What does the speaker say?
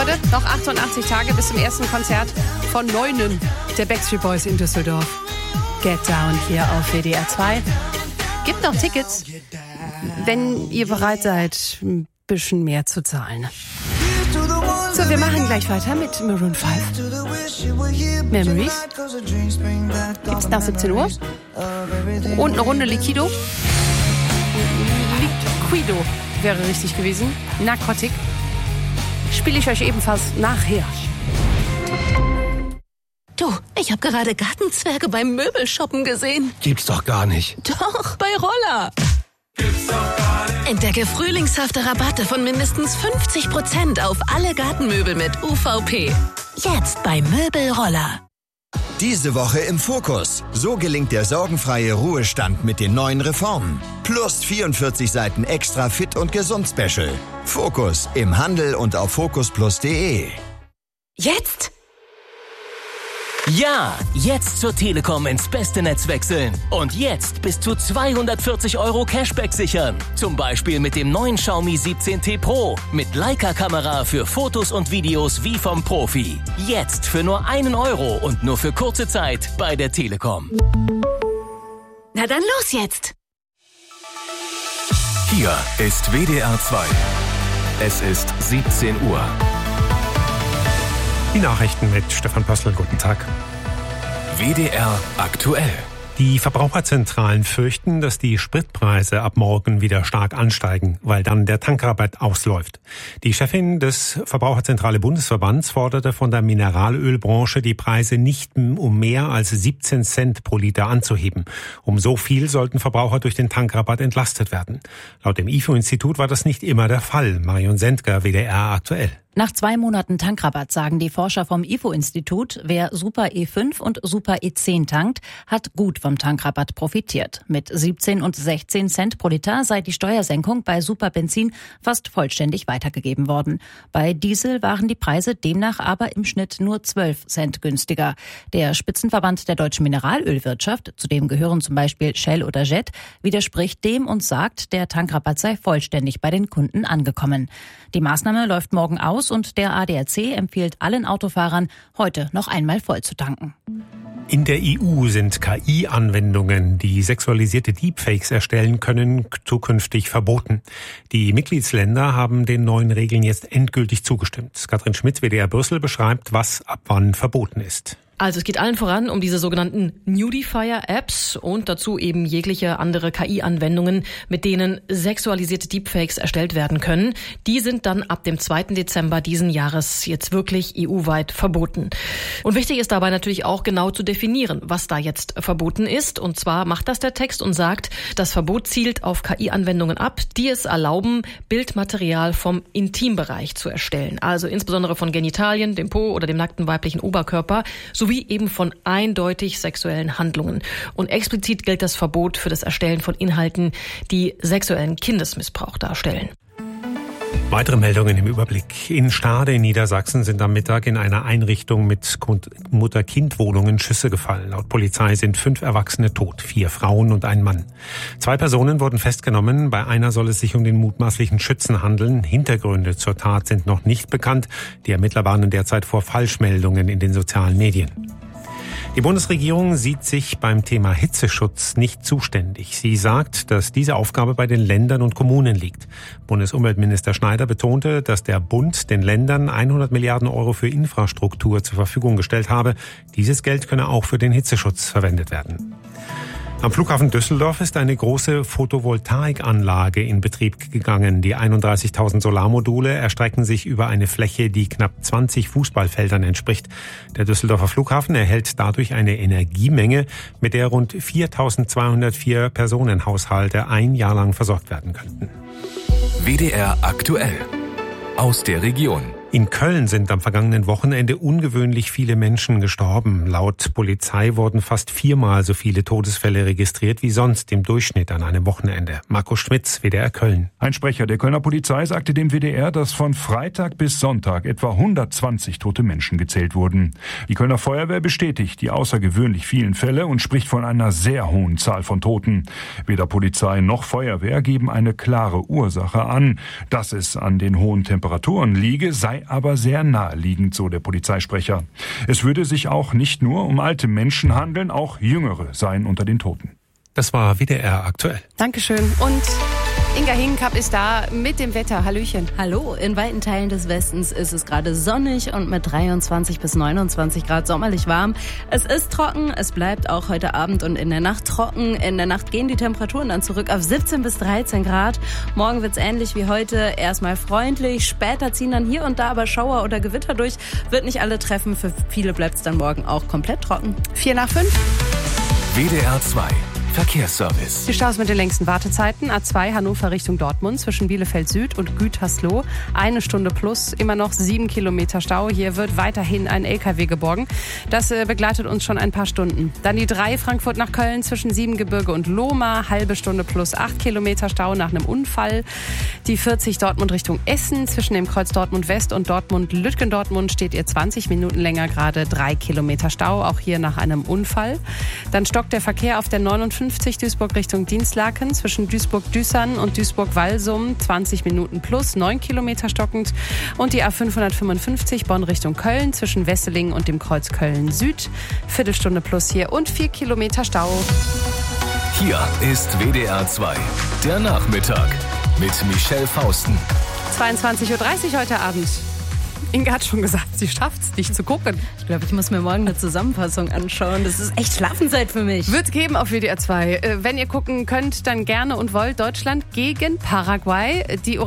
heute. Noch 88 Tage bis zum ersten Konzert von Neunen der Backstreet Boys in Düsseldorf. Get Down hier auf WDR 2. Gibt noch Tickets, wenn ihr bereit seid, ein bisschen mehr zu zahlen. So, wir machen gleich weiter mit Maroon 5. Memories. Gibt's nach 17 Uhr. Und eine Runde Liquido. Liquido wäre richtig gewesen. Narcotic. Spiele ich euch ebenfalls nachher. Du, ich habe gerade Gartenzwerge beim Möbelshoppen gesehen. Gibt's doch gar nicht. Doch, bei Roller. Gibt's doch gar nicht. Entdecke frühlingshafte Rabatte von mindestens 50% auf alle Gartenmöbel mit UVP. Jetzt bei Möbelroller. Diese Woche im Fokus. So gelingt der sorgenfreie Ruhestand mit den neuen Reformen. Plus 44 Seiten extra Fit und Gesund Special. Fokus im Handel und auf focusplus.de. Jetzt? Ja, jetzt zur Telekom ins beste Netz wechseln. Und jetzt bis zu 240 € Cashback sichern. Zum Beispiel mit dem neuen Xiaomi 17T Pro. Mit Leica-Kamera für Fotos und Videos wie vom Profi. Jetzt für nur 1 € und nur für kurze Zeit bei der Telekom. Na dann los jetzt. Hier ist WDR 2. Es ist 17 Uhr. Die Nachrichten mit Stefan Pössl. Guten Tag. WDR aktuell. Die Verbraucherzentralen fürchten, dass die Spritpreise ab morgen wieder stark ansteigen, weil dann der Tankrabatt ausläuft. Die Chefin des Verbraucherzentrale Bundesverbands forderte von der Mineralölbranche, die Preise nicht um mehr als 17 Cent pro Liter anzuheben. Um so viel sollten Verbraucher durch den Tankrabatt entlastet werden. Laut dem IFO-Institut war das nicht immer der Fall. Marion Sendker, WDR aktuell. Nach 2 Monaten Tankrabatt sagen die Forscher vom IFO-Institut, wer Super E5 und Super E10 tankt, hat gut vom Tankrabatt profitiert. Mit 17 und 16 Cent pro Liter sei die Steuersenkung bei Superbenzin fast vollständig weitergegeben worden. Bei Diesel waren die Preise demnach aber im Schnitt nur 12 Cent günstiger. Der Spitzenverband der deutschen Mineralölwirtschaft, zu dem gehören zum Beispiel Shell oder Jet, widerspricht dem und sagt, der Tankrabatt sei vollständig bei den Kunden angekommen. Die Maßnahme läuft morgen aus und der ADAC empfiehlt allen Autofahrern, heute noch einmal voll zu tanken. In der EU sind KI-Anwendungen, die sexualisierte Deepfakes erstellen können, zukünftig verboten. Die Mitgliedsländer haben den neuen Regeln jetzt endgültig zugestimmt. Katrin Schmitz, WDR Brüssel, beschreibt, was ab wann verboten ist. Also es geht allen voran um diese sogenannten Nudifier-Apps und dazu eben jegliche andere KI-Anwendungen, mit denen sexualisierte Deepfakes erstellt werden können. Die sind dann ab dem 2. Dezember diesen Jahres jetzt wirklich EU-weit verboten. Und wichtig ist dabei natürlich auch genau zu definieren, was da jetzt verboten ist. Und zwar macht das der Text und sagt, das Verbot zielt auf KI-Anwendungen ab, die es erlauben, Bildmaterial vom Intimbereich zu erstellen. Also insbesondere von Genitalien, dem Po oder dem nackten weiblichen Oberkörper, sowie eben von eindeutig sexuellen Handlungen. Und explizit gilt das Verbot für das Erstellen von Inhalten, die sexuellen Kindesmissbrauch darstellen. Weitere Meldungen im Überblick. In Stade in Niedersachsen sind am Mittag in einer Einrichtung mit Mutter-Kind-Wohnungen Schüsse gefallen. Laut Polizei sind 5 Erwachsene tot, 4 Frauen und ein Mann. 2 Personen wurden festgenommen. Bei einer soll es sich um den mutmaßlichen Schützen handeln. Hintergründe zur Tat sind noch nicht bekannt. Die Ermittler warnen derzeit vor Falschmeldungen in den sozialen Medien. Die Bundesregierung sieht sich beim Thema Hitzeschutz nicht zuständig. Sie sagt, dass diese Aufgabe bei den Ländern und Kommunen liegt. Bundesumweltminister Schneider betonte, dass der Bund den Ländern 100 Milliarden € für Infrastruktur zur Verfügung gestellt habe. Dieses Geld könne auch für den Hitzeschutz verwendet werden. Am Flughafen Düsseldorf ist eine große Photovoltaikanlage in Betrieb gegangen. Die 31.000 Solarmodule erstrecken sich über eine Fläche, die knapp 20 Fußballfeldern entspricht. Der Düsseldorfer Flughafen erhält dadurch eine Energiemenge, mit der rund 4.204 Personenhaushalte ein Jahr lang versorgt werden könnten. WDR aktuell. Aus der Region. In Köln sind am vergangenen Wochenende ungewöhnlich viele Menschen gestorben. Laut Polizei wurden fast 4-mal so viele Todesfälle registriert wie sonst im Durchschnitt an einem Wochenende. Marco Schmitz, WDR Köln. Ein Sprecher der Kölner Polizei sagte dem WDR, dass von Freitag bis Sonntag etwa 120 tote Menschen gezählt wurden. Die Kölner Feuerwehr bestätigt die außergewöhnlich vielen Fälle und spricht von einer sehr hohen Zahl von Toten. Weder Polizei noch Feuerwehr geben eine klare Ursache an. Dass es an den hohen Temperaturen liege, sei sei aber sehr naheliegend, so der Polizeisprecher. Es würde sich auch nicht nur um alte Menschen handeln, auch Jüngere seien unter den Toten. Das war WDR aktuell. Dankeschön. Und Inga Hingenkamp ist da mit dem Wetter. Hallöchen. Hallo, in weiten Teilen des Westens ist es gerade sonnig und mit 23 bis 29 Grad sommerlich warm. Es ist trocken, es bleibt auch heute Abend und in der Nacht trocken. In der Nacht gehen die Temperaturen dann zurück auf 17 bis 13 Grad. Morgen wird's ähnlich wie heute, erstmal freundlich. Später ziehen dann hier und da aber Schauer oder Gewitter durch. Wird nicht alle treffen, für viele bleibt's dann morgen auch komplett trocken. 4 nach 5. WDR 2 Verkehrsservice. Die Staus mit den längsten Wartezeiten. A2 Hannover Richtung Dortmund zwischen Bielefeld Süd und Gütersloh. 1 Stunde plus, immer noch 7 Kilometer Stau. Hier wird weiterhin ein LKW geborgen. Das begleitet uns schon ein paar Stunden. Dann die 3 Frankfurt nach Köln zwischen Siebengebirge und Lohmar. Halbe Stunde plus 8 Kilometer Stau nach einem Unfall. Die 40 Dortmund Richtung Essen zwischen dem Kreuz Dortmund West und Dortmund-Lütgendortmund steht ihr 20 Minuten länger, gerade 3 Kilometer Stau. Auch hier nach einem Unfall. Dann stockt der Verkehr auf der 59 Duisburg Richtung Dienstlaken zwischen Duisburg-Düssern und Duisburg-Walsum 20 Minuten plus 9 Kilometer stockend und die A555 Bonn Richtung Köln zwischen Wesseling und dem Kreuz Köln Süd Viertelstunde plus hier und 4 Kilometer Stau. Hier ist WDR 2, der Nachmittag mit Michelle Fausten. 22.30 Uhr heute Abend. Inga hat schon gesagt, sie schafft es nicht zu gucken. Ich glaube, ich muss mir morgen eine Zusammenfassung anschauen. Das ist echt Schlafenszeit für mich. Wird's geben auf WDR 2. Wenn ihr gucken könnt, dann gerne und wollt. Deutschland gegen Paraguay. Die